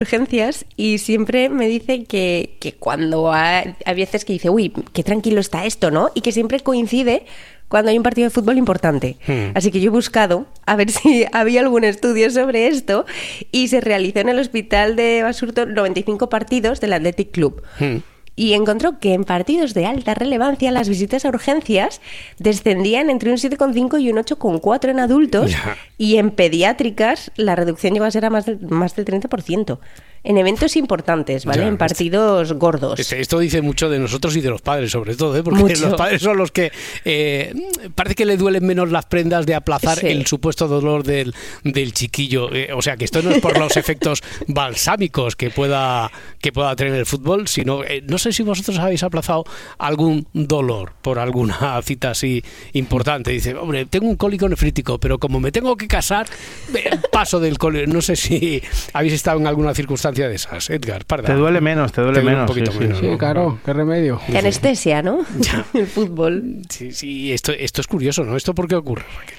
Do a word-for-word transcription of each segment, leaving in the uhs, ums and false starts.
urgencias y siempre me dice que, que cuando hay, hay veces que dice, uy, qué tranquilo está esto, ¿no? Y que siempre coincide cuando hay un partido de fútbol importante. Hmm. Así que yo he buscado a ver si había algún estudio sobre esto y se realizó en el hospital de Basurto noventa y cinco partidos del Athletic Club. Hmm. Y encontró que en partidos de alta relevancia las visitas a urgencias descendían entre un siete coma cinco y un ocho coma cuatro en adultos, yeah. Y en pediátricas la reducción llegó a ser a más, de, más del treinta por ciento. En eventos importantes, ¿vale? Ya, en partidos este, gordos. Este, esto dice mucho de nosotros y de los padres, sobre todo, ¿eh? Porque mucho. Los padres son los que eh, parece que le duelen menos las prendas de aplazar sí. el supuesto dolor del, del chiquillo. Eh, o sea, que esto no es por los efectos balsámicos que pueda, que pueda tener el fútbol, sino, eh, no sé si vosotros habéis aplazado algún dolor por alguna cita así importante. Dice, hombre, tengo un cólico nefrítico, pero como me tengo que casar, eh, paso del cólico. No sé si habéis estado en alguna circunstancia de esas, Edgar Parda. Te duele menos, te duele, te duele Un menos. poquito sí, menos, sí, ¿no? Sí, claro, qué remedio. Qué anestesia, ¿no? El fútbol. Sí, sí, esto, esto es curioso, ¿no? ¿Esto por qué ocurre, Raquel?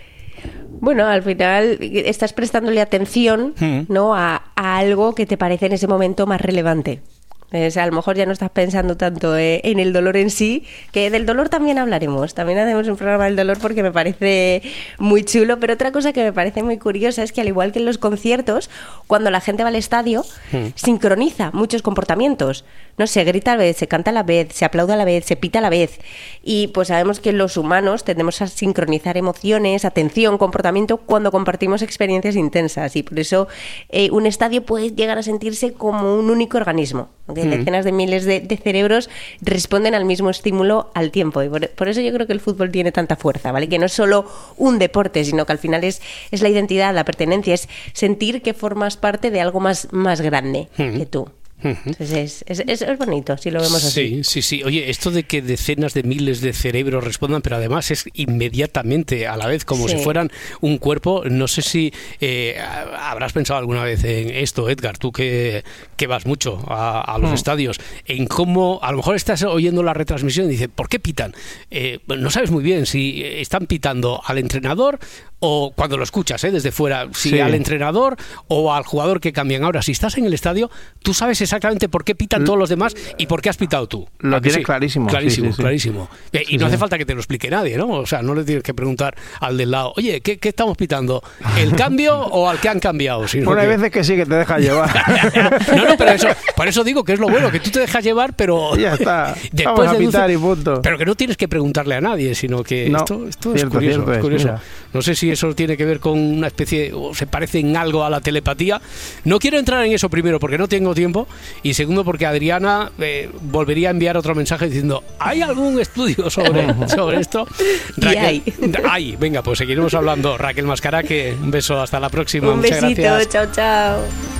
Bueno, al final estás prestándole atención, ¿Mm? ¿no? A, a algo que te parece en ese momento más relevante. O sea, a lo mejor ya no estás pensando tanto eh, en el dolor en sí, que del dolor también hablaremos. También hacemos un programa del dolor porque me parece muy chulo. Pero otra cosa que me parece muy curiosa es que, al igual que en los conciertos, cuando la gente va al estadio, mm. sincroniza muchos comportamientos. No se grita a la vez, se canta a la vez, se aplaude a la vez, se pita a la vez. Y pues sabemos que los humanos tendemos a sincronizar emociones, atención, comportamiento cuando compartimos experiencias intensas. Y por eso eh, un estadio puede llegar a sentirse como un único organismo. Decenas de miles de, de cerebros responden al mismo estímulo al tiempo y por, por eso yo creo que el fútbol tiene tanta fuerza, ¿vale? Que no es solo un deporte, sino que al final es, es la identidad, la pertenencia, es sentir que formas parte de algo más, más grande mm. que tú. Entonces es, es, es, es bonito si lo vemos así. Sí, sí, sí. Oye, esto de que decenas de miles de cerebros respondan, pero además es inmediatamente a la vez, como sí. si fueran un cuerpo. No sé si eh, habrás pensado alguna vez en esto, Edgar, tú que, que vas mucho a, a los mm. estadios, en cómo a lo mejor estás oyendo la retransmisión y dices, ¿por qué pitan? Eh, no sabes muy bien si están pitando al entrenador o cuando lo escuchas ¿eh? desde fuera, si sí. al entrenador o al jugador que cambian. Ahora, si estás en el estadio, tú sabes exactamente por qué pitan todos los demás y por qué has pitado tú. Lo tienes sí? clarísimo. Clarísimo, sí, sí, sí. clarísimo. Y sí, no hace sí. falta que te lo explique nadie, ¿no? O sea, no le tienes que preguntar al del lado, oye, ¿qué, qué estamos pitando? ¿El cambio o al que han cambiado? Sino bueno, que... hay veces que sí, que te dejas llevar. no, no, pero eso, por eso digo que es lo bueno, que tú te dejas llevar, pero... Y ya está. Después Vamos a pitar deduce... y punto. Pero que no tienes que preguntarle a nadie, sino que no, esto, esto cierto, es curioso. Cierto, es curioso. Mira. No sé si eso tiene que ver con una especie, o se parece en algo a la telepatía. No quiero entrar en eso primero porque no tengo tiempo y segundo porque Adriana eh, volvería a enviar otro mensaje diciendo, ¿hay algún estudio sobre, sobre esto? Raquel, hay. Ay, venga, pues seguiremos hablando. Raquel Mascaraque, un beso, hasta la próxima. Un Muchas besito, gracias. chao, chao.